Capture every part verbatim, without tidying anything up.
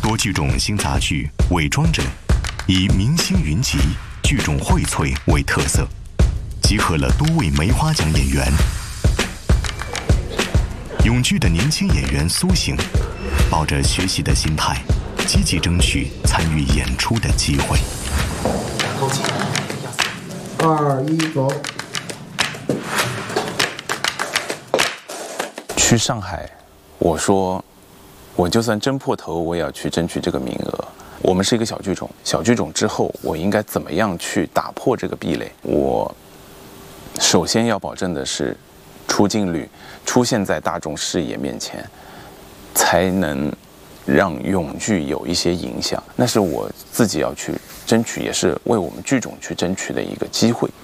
多剧种新杂剧《伪装者》，以明星云集、剧种荟萃为特色，集合了多位梅花奖演员。永剧的年轻演员苏醒，抱着学习的心态，积极争取参与演出的机会。 二一走。 去上海，我说，我就算争破头，我也要去争取这个名额。我们是一个小剧种，小剧种之后，我应该怎么样去打破这个壁垒？我首先要保证的是，出镜率出现在大众视野面前，才能让永剧有一些影响。那是我自己要去争取，也是为我们剧种去争取的一个机会。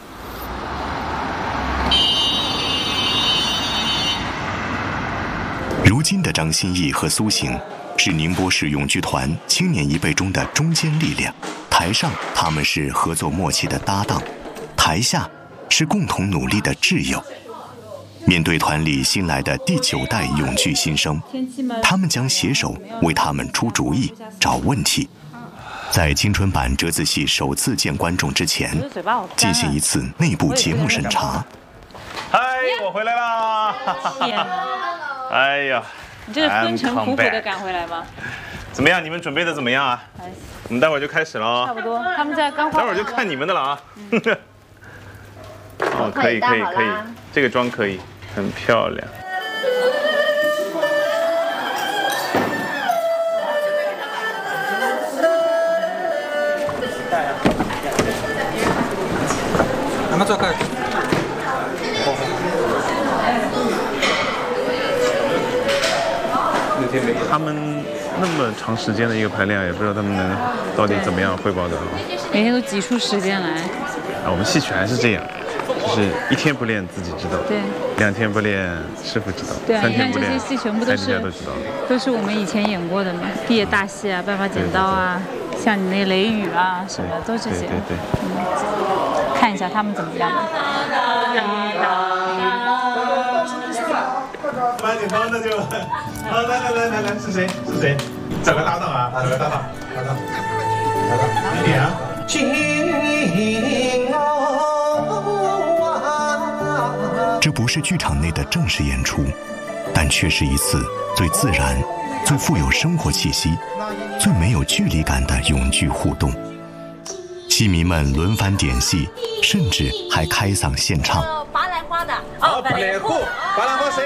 如今的张歆艺和苏醒是宁波市永剧团青年一辈中的中坚力量。台上他们是合作默契的搭档，台下是共同努力的挚友。面对团里新来的第九代永剧新生，他们将携手为他们出主意、找问题。在青春版折子戏首次见观众之前，进行一次内部节目审查。 嗨，我回来啦！哎呀， 你这是风尘仆仆的赶回来吗？ 怎么样？你们准备的怎么样啊？我们待会儿就开始了。 差不多，他们在刚画。 待会儿就看你们的了啊！哦，可以可以可以，这个妆可以，很漂亮。 咱们再看。 他们那么长时间的一个排练，也不知道他们能到底怎么样汇报的。 每天都挤出时间来。 啊，我们戏曲还是这样，就是一天不练自己知道， 对， 两天不练师傅知道， 对啊， 三你看这天不练些戏全部都是都知道， 都是我们以前演过的嘛，毕业大戏啊，办法剪刀啊，像你那雷雨啊什么都这些。 对对对。 嗯，看一下他们怎么样。 蛮紧张的就，啊，来来来来来，是谁？是谁？找个搭档啊，找个搭档，搭档，搭档，你点啊。 这不是剧场内的正式演出，但却是一次最自然、最富有生活气息、最没有距离感的永剧互动。戏迷们轮番点戏，甚至还开嗓献唱。 白兰花的， 哦，白莲花，白兰花谁？